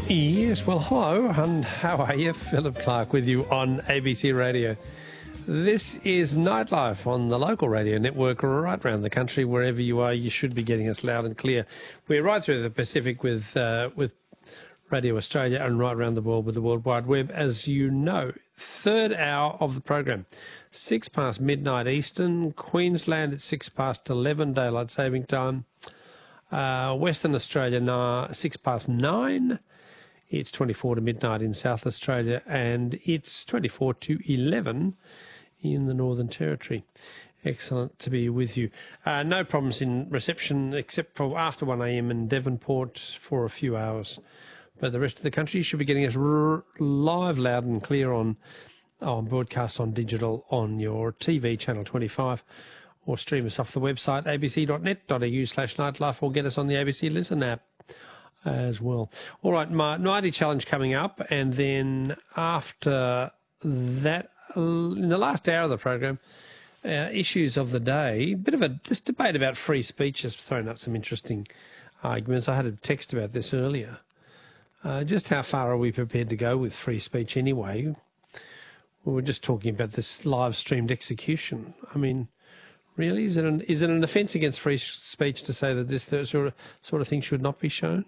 Yes, well, hello, and how are you? Philip Clark with you on ABC Radio. This is Nightlife on the local radio network right around the country. Wherever you are, you should be getting us loud and clear. We're right through the Pacific with Radio Australia and right around the world with the World Wide Web, as you know. Third hour of the program, 6 past midnight Eastern, Queensland at 6 past 11, Daylight Saving Time. Western Australia now 6 past 9. It's 24 to midnight in South Australia, and it's 24 to 11 in the Northern Territory. Excellent to be with you. No problems in reception except for after 1 a.m. in Devonport for a few hours. But the rest of the country should be getting us live, loud and clear on broadcast on digital on your TV, Channel 25, or stream us off the website abc.net.au/nightlife, or get us on the ABC Listen app as well. All right, my Nighty Challenge coming up, and then after that, in the last hour of the program, issues of the day, this debate about free speech has thrown up some interesting arguments. I had a text about this earlier. Just how far are we prepared to go with free speech anyway? We were just talking about this live-streamed execution. I mean, really, is it an offence against free speech to say that this sort of thing should not be shown?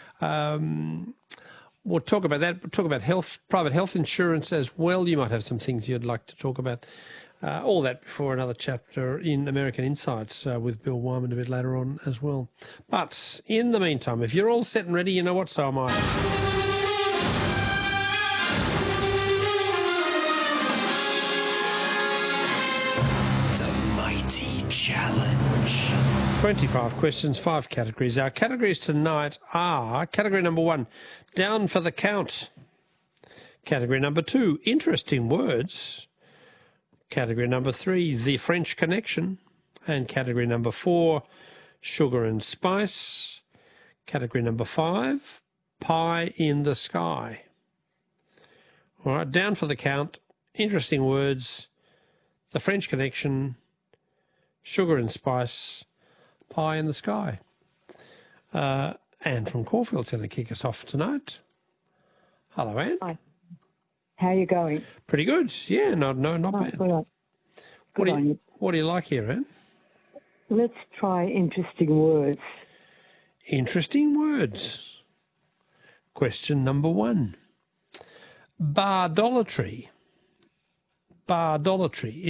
We'll talk about that. We'll talk about private health insurance as well. You might have some things you'd like to talk about. All that before another chapter in American Insights with Bill Wyman a bit later on as well. But in the meantime, if you're all set and ready, you know what, so am I. The Mighty Challenge. 25 questions, 5 categories. Our categories tonight are category number 1, down for the count. Category number 2, interesting words. Category number 3, the French Connection. And category number 4, sugar and spice. Category number 5, pie in the sky. All right, down for the count, interesting words, the French Connection, sugar and spice, pie in the sky. Anne from Caulfield's going to kick us off tonight. Hello, Anne. Hi. How are you going? Pretty good. Yeah, not bad. Good. What do you like here, Anne? Let's try interesting words. Interesting words. Question number 1. Bardolatry. Bardolatry